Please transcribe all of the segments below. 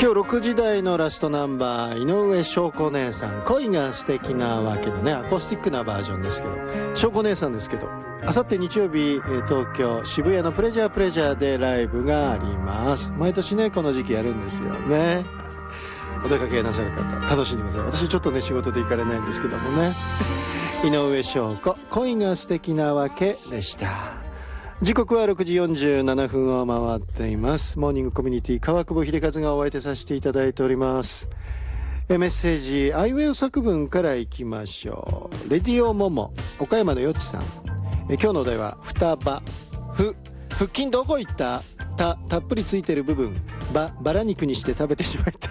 今日6時台のラストナンバー、井上翔子姉さん、恋が素敵なわけのね、アコースティックなバージョンですけど、翔子姉さんですけど、あさって日曜日、東京渋谷のプレジャーでライブがあります。毎年ねこの時期やるんですよね。お出かけなさる方楽しんでください。私ちょっとね仕事で行かれないんですけどもね。井上翔子、恋が素敵なわけでした。時刻は6時47分を回っています。モーニングコミュニティ川久保秀和がお相手させていただいております。メッセージアイウェイ作文からいきましょう。レディオモモ岡山のよっちさん、今日のお題は双葉。腹筋どこ行った？たっぷりついてる部分バラ肉にして食べてしまいた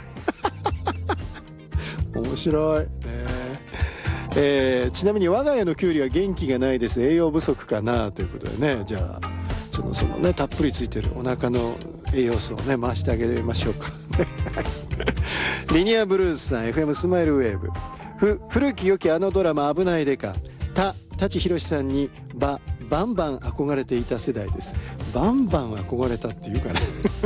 い面白いちなみに我が家のキュウリは元気がないです。栄養不足かなということでね。じゃあそのねたっぷりついてるお腹の栄養素をね回してあげましょうかリニアブルースさん FM スマイルウェーブ。古き良きあのドラマ危ないでか。舘ひろしさんにバンバン憧れていた世代です。バンバン憧れたっていうかねね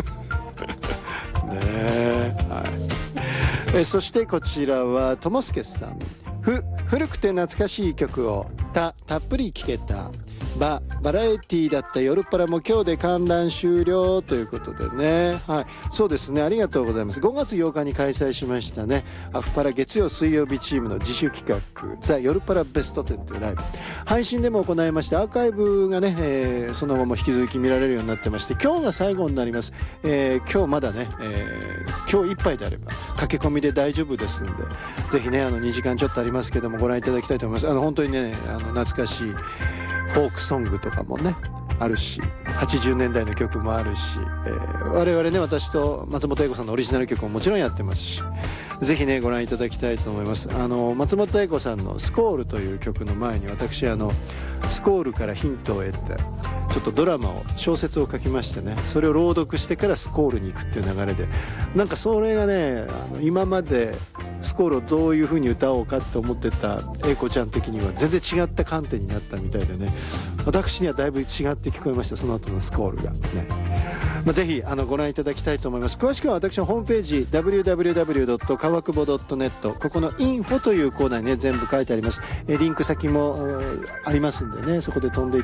え、はい。そしてこちらはともすけさん。古くて懐かしい曲をたっぷり聴けた。バラエティだった夜っぱらも今日で観覧終了ということでね。はい、そうですね、ありがとうございます。5月8日に開催しましたね、アフパラ月曜水曜日チームの自主企画ザ・夜っぱらベスト10というライブ配信でも行いまして、アーカイブがね、その後も引き続き見られるようになってまして、今日が最後になります。今日まだね、今日いっぱいであれば駆け込みで大丈夫ですんで、ぜひね2時間ちょっとありますけどもご覧いただきたいと思います。本当にね懐かしいフォークソングとかもねあるし、80年代の曲もあるし、我々ね、私と松本英子さんのオリジナル曲ももちろんやってますし、ぜひねご覧いただきたいと思います。松本英子さんのスコールという曲の前に私スコールからヒントを得てちょっとドラマを小説を書きましてね、それを朗読してからスコールに行くっていう流れで、なんかそれがね今までスコールをどういう風に歌おうかって思ってた英子ちゃん的には全然違った観点になったみたいでね、私にはだいぶ違って聞こえました、その後のスコールがね。ぜひご覧いただきたいと思います。詳しくは私のホームページ www. 川久保 .net、 ここのインフォというコーナーにね全部書いてあります。リンク先もありますんでね、そこで飛んでい